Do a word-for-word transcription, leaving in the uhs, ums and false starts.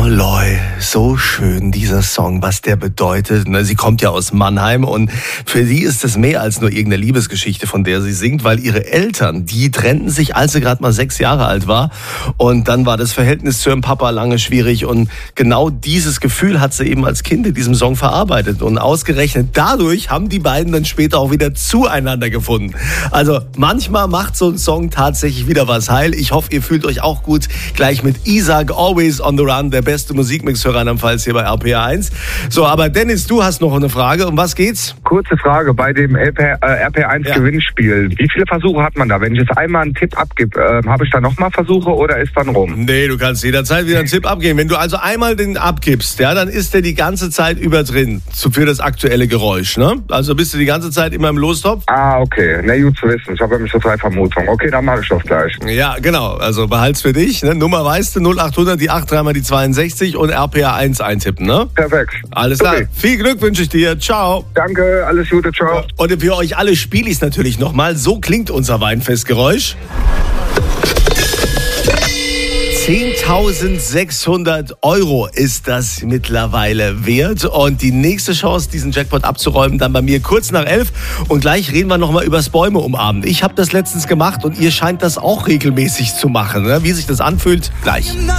Loi, so schön dieser Song, was der bedeutet. Sie kommt ja aus Mannheim und für sie ist es mehr als nur irgendeine Liebesgeschichte, von der sie singt, weil ihre Eltern, die trennten sich, als sie gerade mal sechs Jahre alt war, und dann war das Verhältnis zu ihrem Papa lange schwierig und genau dieses Gefühl hat sie eben als Kind in diesem Song verarbeitet und ausgerechnet dadurch haben die beiden dann später auch wieder zueinander gefunden. Also manchmal macht so ein Song tatsächlich wieder was heil. Ich hoffe, ihr fühlt euch auch gut. Gleich mit Isaac, Always on the Run, der beste Musikmix für Rheinland-Pfalz hier bei R P R eins. So, aber Dennis, du hast noch eine Frage. Um was geht's? Kurze Frage, bei dem R P R eins ja. Gewinnspiel, wie viele Versuche hat man da? Wenn ich jetzt einmal einen Tipp abgebe, äh, habe ich da nochmal Versuche oder ist dann rum? Nee, du kannst jederzeit wieder einen Tipp abgeben. Wenn du also einmal den abgibst, ja, dann ist der die ganze Zeit über drin für das aktuelle Geräusch, ne? Also bist du die ganze Zeit immer im Lostopf. Ah, okay. Na, gut zu wissen. Ich habe nämlich so drei Vermutungen. Okay, dann mache ich das gleich. Ja, genau. Also behalt's für dich. Ne? Nummer weißt du, null achthundert, die acht, dreimal die zweiundsechzig und R P R eins eintippen, ne? Perfekt. Alles klar. Okay. Viel Glück wünsche ich dir. Ciao. Danke, alles Gute, ciao. Und für euch alle spiele ich es natürlich nochmal. So klingt unser Weinfestgeräusch. zehntausendsechshundert Euro ist das mittlerweile wert. Und die nächste Chance, diesen Jackpot abzuräumen, dann bei mir kurz nach elf. Und gleich reden wir nochmal übers Bäume umarmen. Ich habe das letztens gemacht und ihr scheint das auch regelmäßig zu machen. Ne? Wie sich das anfühlt, gleich.